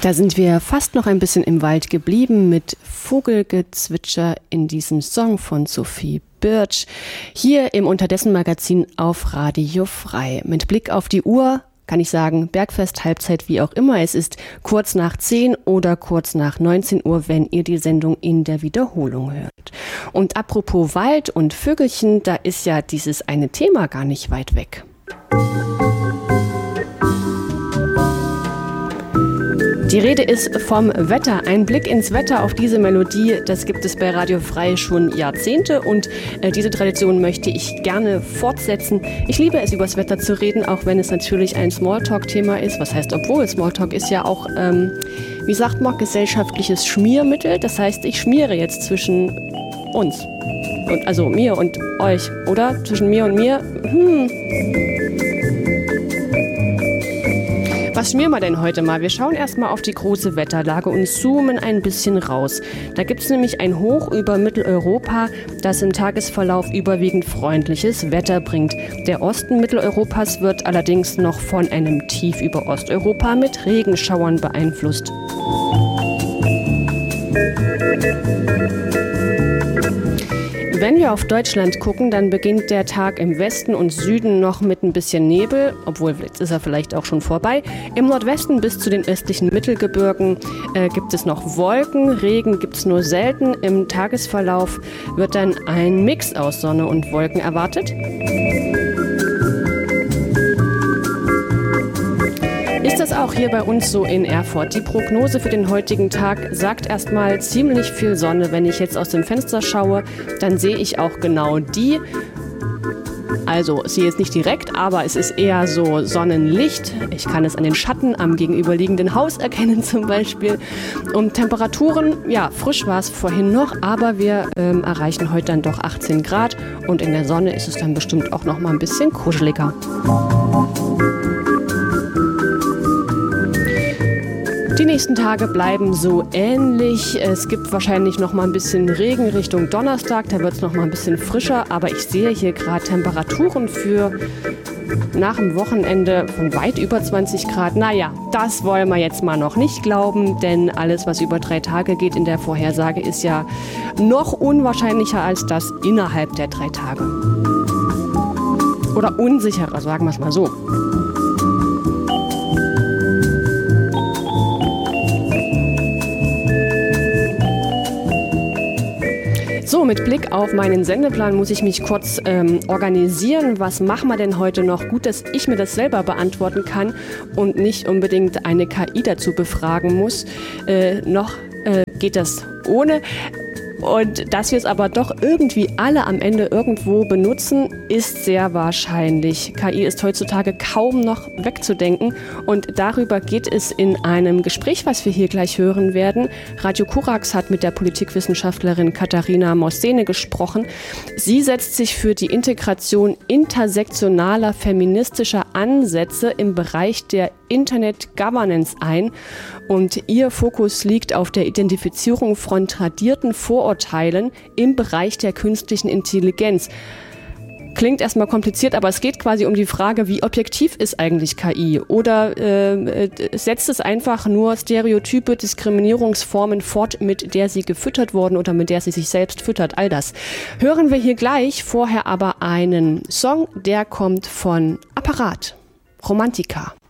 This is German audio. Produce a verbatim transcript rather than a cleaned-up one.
Da sind wir fast noch ein bisschen im Wald geblieben mit Vogelgezwitscher in diesem Song von Sophie Birch. Hier im Unterdessen-Magazin auf Radio Frei. Mit Blick auf die Uhr kann ich sagen, Bergfest, Halbzeit, wie auch immer. Es ist kurz nach zehn oder kurz nach neunzehn Uhr, wenn ihr die Sendung in der Wiederholung hört. Und apropos Wald und Vögelchen, da ist ja dieses eine Thema gar nicht weit weg. Die Rede ist vom Wetter. Ein Blick ins Wetter auf diese Melodie, das gibt es bei Radio Frei schon Jahrzehnte und äh, diese Tradition möchte ich gerne fortsetzen. Ich liebe es, über das Wetter zu reden, auch wenn es natürlich ein Smalltalk-Thema ist. Was heißt, obwohl Smalltalk ist ja auch, ähm, wie sagt man, gesellschaftliches Schmiermittel. Das heißt, ich schmiere jetzt zwischen uns, und, also mir und euch, oder? Zwischen mir und mir. Hm. Was schmieren wir denn heute mal? Wir schauen erstmal auf die große Wetterlage und zoomen ein bisschen raus. Da gibt es nämlich ein Hoch über Mitteleuropa, das im Tagesverlauf überwiegend freundliches Wetter bringt. Der Osten Mitteleuropas wird allerdings noch von einem Tief über Osteuropa mit Regenschauern beeinflusst. Wenn wir auf Deutschland gucken, dann beginnt der Tag im Westen und Süden noch mit ein bisschen Nebel, obwohl jetzt ist er vielleicht auch schon vorbei. Im Nordwesten bis zu den östlichen Mittelgebirgen äh, gibt es noch Wolken, Regen gibt es nur selten. Im Tagesverlauf wird dann ein Mix aus Sonne und Wolken erwartet. Ist das auch hier bei uns so in Erfurt? Die Prognose für den heutigen Tag sagt erstmal ziemlich viel Sonne. Wenn ich jetzt aus dem Fenster schaue, dann sehe ich auch genau die. Also, ich sehe jetzt nicht direkt, aber es ist eher so Sonnenlicht. Ich kann es an den Schatten am gegenüberliegenden Haus erkennen zum Beispiel. Und Temperaturen, ja, frisch war es vorhin noch, aber wir ähm, erreichen heute dann doch achtzehn Grad. Und in der Sonne ist es dann bestimmt auch noch mal ein bisschen kuscheliger. Die nächsten Tage bleiben so ähnlich. Es gibt wahrscheinlich noch mal ein bisschen Regen Richtung Donnerstag. Da wird es noch mal ein bisschen frischer. Aber ich sehe hier gerade Temperaturen für nach dem Wochenende von weit über zwanzig Grad. Naja, das wollen wir jetzt mal noch nicht glauben. Denn alles, was über drei Tage geht in der Vorhersage, ist ja noch unwahrscheinlicher als das innerhalb der drei Tage. Oder unsicherer, sagen wir es mal so. So, mit Blick auf meinen Sendeplan muss ich mich kurz ähm, organisieren. Was machen wir denn heute noch? Gut, dass ich mir das selber beantworten kann und nicht unbedingt eine K I dazu befragen muss. Äh, noch äh, geht das ohne. Und dass wir es aber doch irgendwie alle am Ende irgendwo benutzen, ist sehr wahrscheinlich. K I ist heutzutage kaum noch wegzudenken und darüber geht es in einem Gespräch, was wir hier gleich hören werden. Radio Korax hat mit der Politikwissenschaftlerin Katharina Morsene gesprochen. Sie setzt sich für die Integration intersektionaler feministischer Ansätze im Bereich der Internet Governance ein und ihr Fokus liegt auf der Identifizierung von tradierten Vorurteilen im Bereich der künstlichen Intelligenz. Klingt erstmal kompliziert, aber es geht quasi um die Frage, wie objektiv ist eigentlich K I? Oder äh, setzt es einfach nur stereotype Diskriminierungsformen fort, mit der sie gefüttert wurden oder mit der sie sich selbst füttert? All das hören wir hier gleich. Vorher aber einen Song, der kommt von Apparat, Romantica.